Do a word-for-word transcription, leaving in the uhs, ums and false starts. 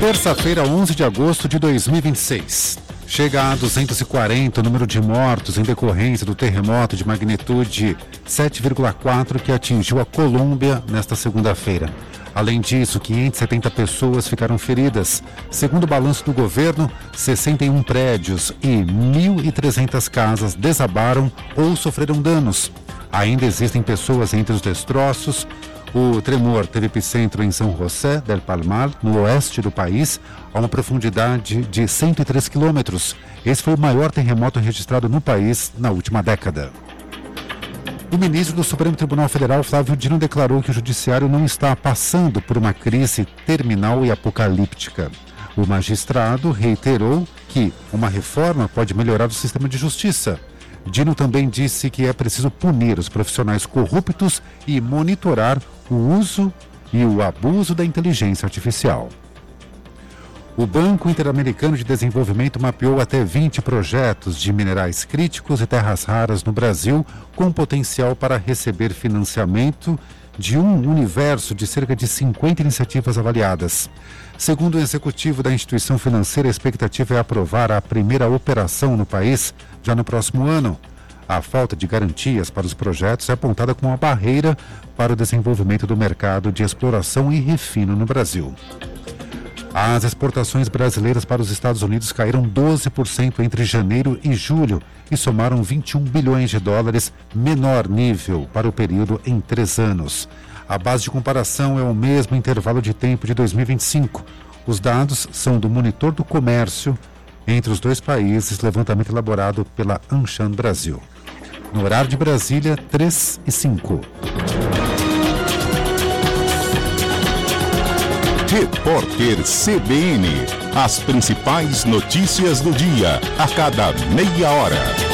Terça-feira, onze de agosto de dois mil e vinte e seis. Chega a duzentos e quarenta o número de mortos em decorrência do terremoto de magnitude sete vírgula quatro que atingiu a Colômbia nesta segunda-feira. Além disso, quinhentas e setenta pessoas ficaram feridas. Segundo o balanço do governo, sessenta e um prédios e mil e trezentas casas desabaram ou sofreram danos. Ainda existem pessoas entre os destroços. O tremor teve epicentro em São José del Palmar, no oeste do país, a uma profundidade de cento e três quilômetros. Esse foi o maior terremoto registrado no país na última década. O ministro do Supremo Tribunal Federal, Flávio Dino, declarou que o judiciário não está passando por uma crise terminal e apocalíptica. O magistrado reiterou que uma reforma pode melhorar o sistema de justiça. Dino também disse que é preciso punir os profissionais corruptos e monitorar o uso e o abuso da inteligência artificial. O Banco Interamericano de Desenvolvimento mapeou até vinte projetos de minerais críticos e terras raras no Brasil, com potencial para receber financiamento de um universo de cerca de cinquenta iniciativas avaliadas. Segundo o executivo da instituição financeira, a expectativa é aprovar a primeira operação no país já no próximo ano. A falta de garantias para os projetos é apontada como uma barreira para o desenvolvimento do mercado de exploração e refino no Brasil. As exportações brasileiras para os Estados Unidos caíram doze por cento entre janeiro e julho e somaram vinte e um bilhões de dólares, menor nível para o período em três anos. A base de comparação é o mesmo intervalo de tempo de dois mil e vinte e cinco. Os dados são do Monitor do Comércio entre os dois países, levantamento elaborado pela Anshan Brasil. No horário de Brasília, três e cinco. Repórter C B N. As principais notícias do dia, a cada meia hora.